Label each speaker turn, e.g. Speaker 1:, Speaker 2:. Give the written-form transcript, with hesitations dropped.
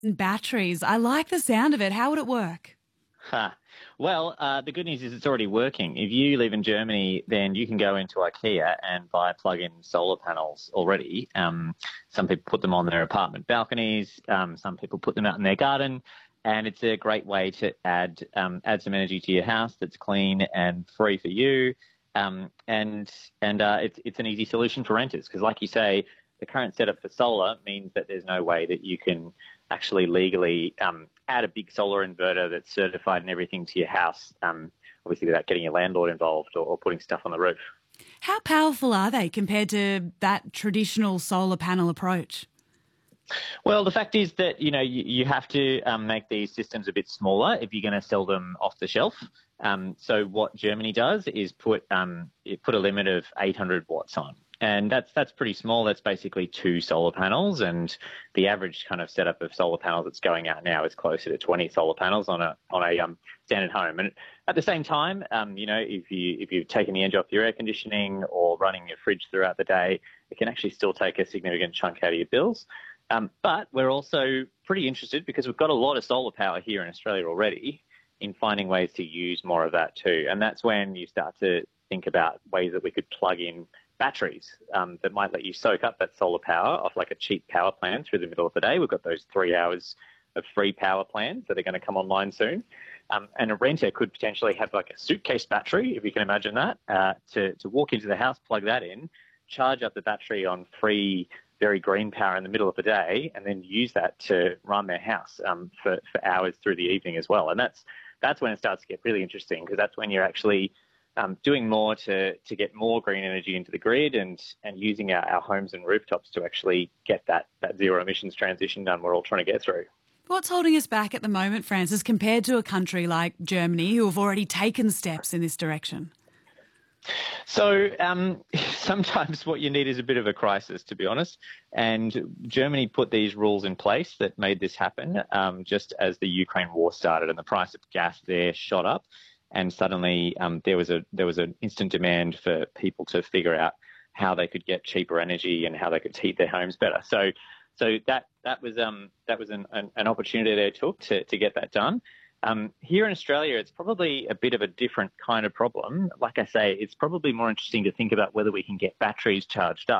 Speaker 1: Batteries. I like the sound of it. How would it work?
Speaker 2: Ha. Well, the good news is it's already working. If you live in Germany, then you can go into IKEA and buy plug-in solar panels already. Some people put them on their apartment balconies. Some people put them out in their garden, and it's a great way to add some energy to your house that's clean and free for you. It's an easy solution for renters because, like you say, the current setup for solar means that there's no way that you can actually legally add a big solar inverter that's certified and everything to your house, obviously without getting your landlord involved or putting stuff on the roof.
Speaker 1: How powerful are they compared to that traditional solar panel approach?
Speaker 2: Well, the fact is that, you have to make these systems a bit smaller if you're going to sell them off the shelf. So what Germany does is put a limit of 800 watts on. And that's pretty small. That's basically two solar panels, and the average kind of setup of solar panels that's going out now is closer to 20 solar panels on a standard home. And at the same time, if you've taken the edge off your air conditioning or running your fridge throughout the day, it can actually still take a significant chunk out of your bills. But we're also pretty interested, because we've got a lot of solar power here in Australia already, in finding ways to use more of that too. And that's when you start to think about ways that we could plug in batteries that might let you soak up that solar power off like a cheap power plan through the middle of the day. We've got those 3 hours of free power plans that are going to come online soon. And a renter could potentially have like a suitcase battery, if you can imagine that, to walk into the house, plug that in, charge up the battery on free, very green power in the middle of the day, and then use that to run their house for hours through the evening as well. And that's when it starts to get really interesting, because that's when you're actually doing more to get more green energy into the grid, and using our homes and rooftops to actually get that zero emissions transition done we're all trying to get through.
Speaker 1: What's holding us back at the moment, Francis, compared to a country like Germany who have already taken steps in this direction?
Speaker 2: So sometimes what you need is a bit of a crisis, to be honest. And Germany put these rules in place that made this happen just as the Ukraine war started, and the price of gas there shot up. And suddenly there was an instant demand for people to figure out how they could get cheaper energy and how they could heat their homes better. So that was an opportunity they took to get that done. Here in Australia, it's probably a bit of a different kind of problem. Like I say, it's probably more interesting to think about whether we can get batteries charged up